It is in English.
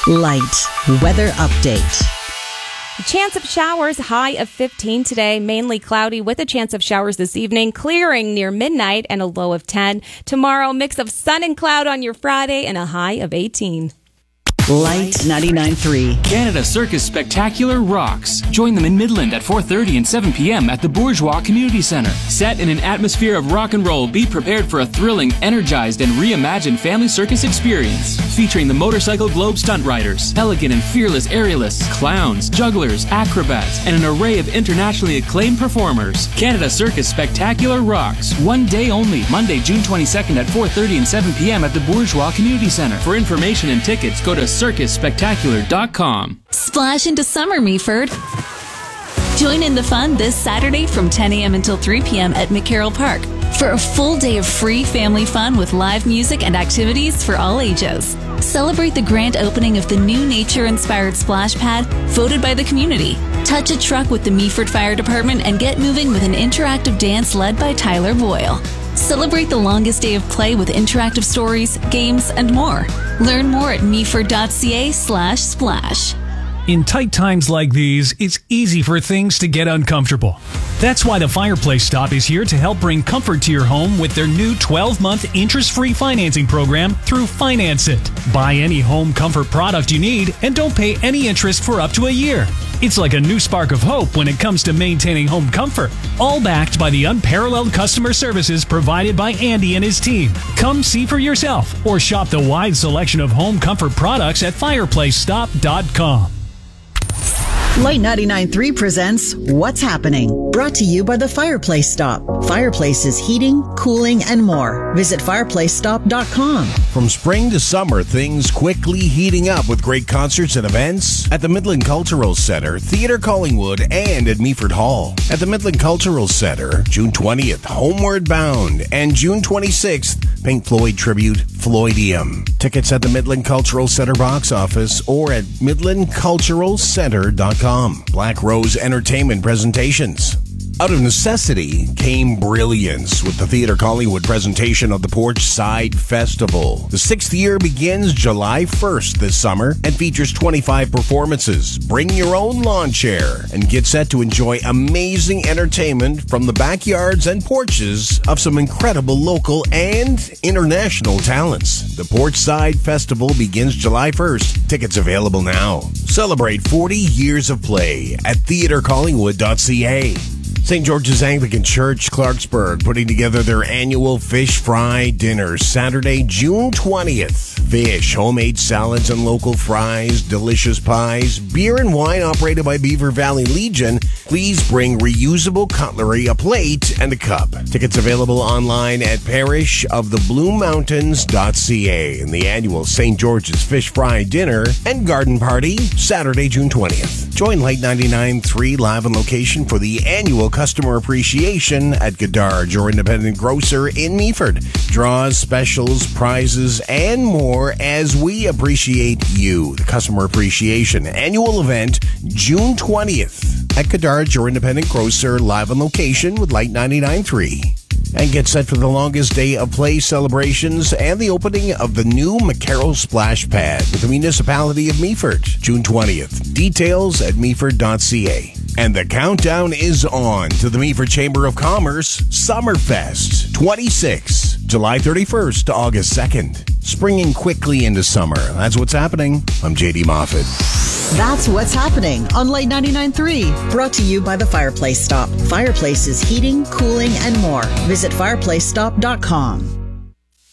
Light weather update. Chance of showers, high of 15 today, mainly cloudy with a chance of showers this evening, clearing near midnight and a low of 10. Tomorrow, mix of sun and cloud on your Friday and a high of 18. Light 99.3. Canada Circus Spectacular rocks. Join them in Midland at 4:30 and 7 p.m. at the Bourgeois Community Centre. Set in an atmosphere of rock and roll, be prepared for a thrilling, energized, and reimagined family circus experience. Featuring the Motorcycle Globe stunt riders, elegant and fearless aerialists, clowns, jugglers, acrobats, and an array of internationally acclaimed performers. Canada Circus Spectacular rocks. One day only, Monday, June 22nd at 4:30 and 7 p.m. at the Bourgeois Community Centre. For information and tickets, go to circusspectacular.com. Splash into summer, Meaford. Join in the fun this Saturday from 10 a.m. until 3 p.m. at McCarroll Park for a full day of free family fun with live music and activities for all ages. Celebrate the grand opening of the new nature-inspired splash pad voted by the community. Touch a truck with the Meaford Fire Department and get moving with an interactive dance led by Tyler Boyle. Celebrate the longest day of play with interactive stories, games, and more. Learn more at meaford.ca/splash. In tight times like these, it's easy for things to get uncomfortable. That's why the Fireplace Stop is here to help bring comfort to your home with their new 12-month interest-free financing program through Finance It. Buy any home comfort product you need and don't pay any interest for up to a year. It's like a new spark of hope when it comes to maintaining home comfort, all backed by the unparalleled customer services provided by Andy and his team. Come see for yourself or shop the wide selection of home comfort products at fireplacestop.com. Light 99.3 presents What's Happening, brought to you by the Fireplace Stop. Fireplaces, heating, cooling, and more. Visit fireplacestop.com. From spring to summer, things quickly heating up with great concerts and events at the Midland Cultural Center, Theatre Collingwood, and at Meaford Hall. At the Midland Cultural Center, June 20th, Homeward Bound, and June 26th, Pink Floyd tribute, Floydium. Tickets at the Midland Cultural Center box office or at midlandculturalcenter.com. Black Rose Entertainment presentations. Out of necessity came brilliance with the Theatre Collingwood presentation of the Porchside Festival. The 6th year begins July 1st this summer and features 25 performances. Bring your own lawn chair and get set to enjoy amazing entertainment from the backyards and porches of some incredible local and international talents. The Porchside Festival begins July 1st. Tickets available now. Celebrate 40 years of play at theatrecollingwood.ca. St. George's Anglican Church, Clarksburg, putting together their annual Fish Fry Dinner, Saturday, June 20th. Fish, homemade salads and local fries, delicious pies, beer and wine operated by Beaver Valley Legion. Please bring reusable cutlery, a plate, and a cup. Tickets available online at parishofthebluemountains.ca. And the annual St. George's Fish Fry Dinner and Garden Party, Saturday, June 20th. Join Light 99.3 live on location for the annual Customer Appreciation at Goddard, your independent grocer in Meaford. Draws, specials, prizes, and more as we appreciate you. The Customer Appreciation Annual Event, June 20th at Goddard, your independent grocer, live on location with Light 99.3. And get set for the longest day of play celebrations and the opening of the new McCarroll Splash Pad with the Municipality of Meaford, June 20th. Details at meaford.ca. And the countdown is on to the Meaford Chamber of Commerce Summerfest 26, July 31st to August 2nd. Springing quickly into summer. That's what's happening. I'm JD Moffat. That's What's Happening on Light 99.3, brought to you by the Fireplace Stop. Fireplaces, heating, cooling, and more. Visit fireplacestop.com.